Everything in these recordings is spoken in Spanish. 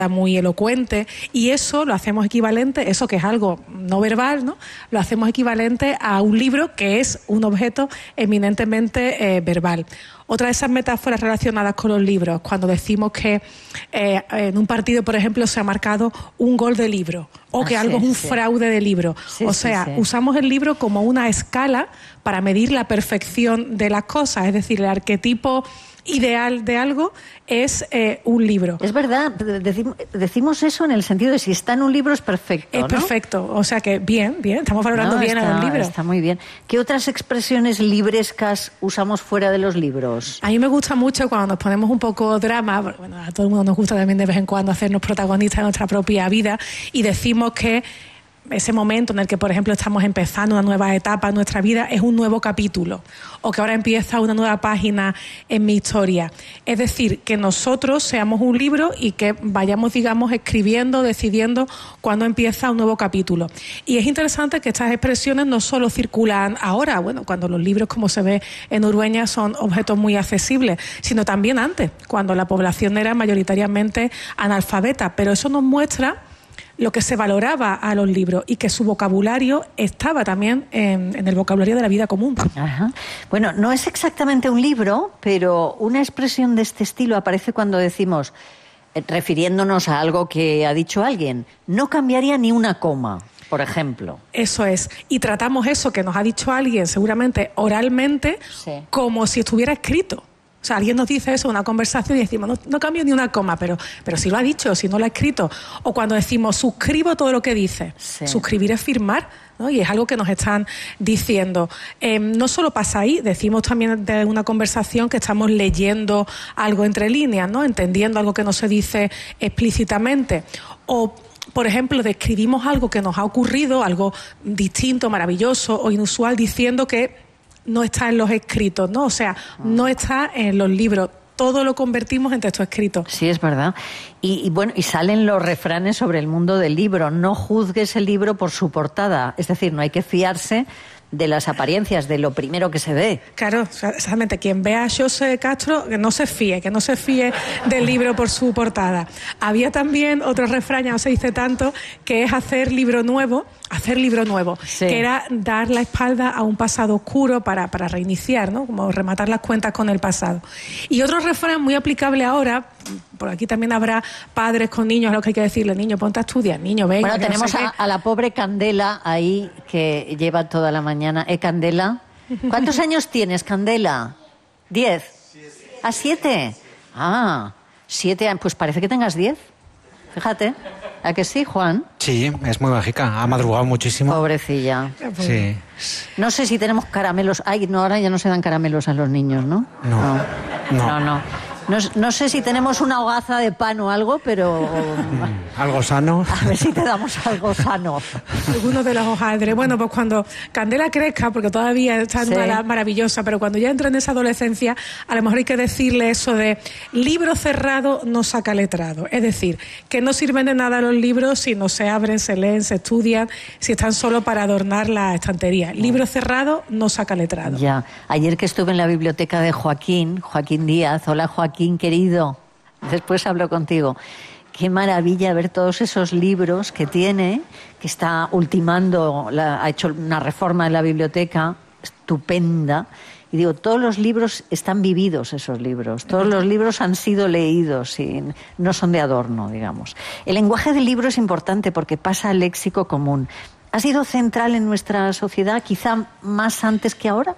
muy elocuente, y eso lo hacemos equivalente, eso que es algo no verbal, ¿no? Lo hacemos equivalente a un libro que es un objeto eminentemente verbal. Otra de esas metáforas relacionadas con los libros, cuando decimos que en un partido, por ejemplo, se ha marcado un gol de libro, o que algo es un fraude de libro. Usamos el libro como una escala para medir la perfección de las cosas, es decir, el arquetipo ideal de algo es un libro. Es verdad, decimos eso en el sentido de si está en un libro es perfecto, ¿no? Es perfecto, o sea que bien, estamos valorando bien a los libros. Está muy bien. ¿Qué otras expresiones librescas usamos fuera de los libros? A mí me gusta mucho cuando nos ponemos un poco drama, bueno, a todo el mundo nos gusta también de vez en cuando hacernos protagonistas de nuestra propia vida, y decimos que ese momento en el que, por ejemplo, estamos empezando una nueva etapa en nuestra vida es un nuevo capítulo, o que ahora empieza una nueva página en mi historia. Es decir, que nosotros seamos un libro y que vayamos, digamos, escribiendo, decidiendo cuándo empieza un nuevo capítulo. Y es interesante que estas expresiones no solo circulan ahora, bueno, cuando los libros, como se ve en Urueña, son objetos muy accesibles, sino también antes, cuando la población era mayoritariamente analfabeta. Pero eso nos muestra lo que se valoraba a los libros y que su vocabulario estaba también en el vocabulario de la vida común. Ajá. Bueno, no es exactamente un libro, pero una expresión de este estilo aparece cuando decimos, refiriéndonos a algo que ha dicho alguien, no cambiaría ni una coma, por ejemplo. Eso es. Y tratamos eso que nos ha dicho alguien, seguramente oralmente, como si estuviera escrito. O sea, alguien nos dice eso en una conversación y decimos, no cambio ni una coma, pero si lo ha dicho, si no lo ha escrito. O cuando decimos, suscribo todo lo que dice. Suscribir es firmar, ¿no? Y es algo que nos están diciendo. No solo pasa ahí, decimos también de una conversación que estamos leyendo algo entre líneas, ¿no? Entendiendo algo que no se dice explícitamente. O, por ejemplo, describimos algo que nos ha ocurrido, algo distinto, maravilloso o inusual, diciendo que no está en los escritos, ¿no? O sea, no está en los libros. Todo lo convertimos en texto escrito. Sí, es verdad. Y bueno, y salen los refranes sobre el mundo del libro. No juzgues el libro por su portada. Es decir, no hay que fiarse de las apariencias, de lo primero que se ve. Claro, exactamente. Quien vea a José Castro, que no se fíe del libro por su portada. Había también otro refrán, ya no se dice tanto, que es hacer libro nuevo, que era dar la espalda a un pasado oscuro para reiniciar, ¿no? Como rematar las cuentas con el pasado. Y otro refrán muy aplicable ahora, por aquí también habrá padres con niños a los que hay que decirle, niño, ponte a estudiar, niño, venga. Bueno, tenemos a la pobre Candela ahí, que lleva toda la mañana. Candela? ¿Cuántos años tienes, Candela? 10. 7. 7 años. Pues parece que tengas 10. Fíjate. ¿A que sí, Juan? Sí, es muy mágica. Ha madrugado muchísimo. Pobrecilla. Sí. No sé si tenemos caramelos. Ay, no, ahora ya no se dan caramelos a los niños, ¿no? No. No sé si tenemos una hogaza de pan o algo, pero... ¿Algo sano? A ver si te damos algo sano. Algunos de los hojaldres. Bueno, pues cuando Candela crezca, porque todavía está en una edad maravillosa, pero cuando ya entra en esa adolescencia, a lo mejor hay que decirle eso de libro cerrado no saca letrado. Es decir, que no sirven de nada los libros si no se abren, se leen, se estudian, si están solo para adornar la estantería. Libro cerrado no saca letrado. Ya. Ayer que estuve en la biblioteca de Joaquín Díaz. Hola, Joaquín, querido. Después hablo contigo. Qué maravilla ver todos esos libros que tiene, que está ultimando, ha hecho una reforma en la biblioteca estupenda. Y digo, todos los libros están vividos, esos libros. Todos los libros han sido leídos y no son de adorno, digamos. El lenguaje del libro es importante porque pasa al léxico común. ¿Ha sido central en nuestra sociedad, quizá más antes que ahora?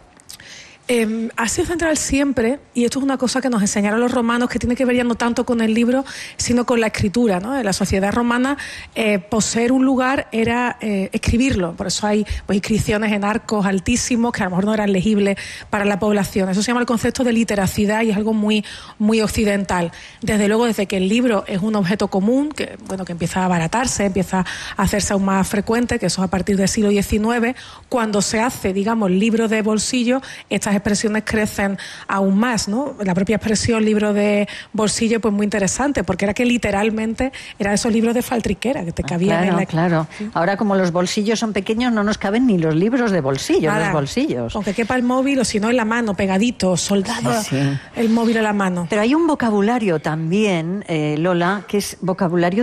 Ha sido central siempre, y esto es una cosa que nos enseñaron los romanos, que tiene que ver ya no tanto con el libro, sino con la escritura, ¿no? En la sociedad romana, poseer un lugar era escribirlo. Por eso hay inscripciones en arcos altísimos que a lo mejor no eran legibles para la población. Eso se llama el concepto de literacidad y es algo muy, muy occidental. Desde luego, desde que el libro es un objeto común, que empieza a abaratarse, empieza a hacerse aún más frecuente, que eso es a partir del siglo XIX, cuando se hace, digamos, libro de bolsillo, estas esas expresiones crecen aún más, ¿no? La propia expresión libro de bolsillo, pues muy interesante, porque era que literalmente eran esos libros de faltriquera que te cabían claro, en la... Claro. Ahora, como los bolsillos son pequeños, no nos caben ni los libros de bolsillo, Nada, los bolsillos. aunque quepa el móvil, o si no en la mano, pegadito, soldado, Sí, sí. el móvil en la mano. Pero hay un vocabulario también, Lola, que es vocabulario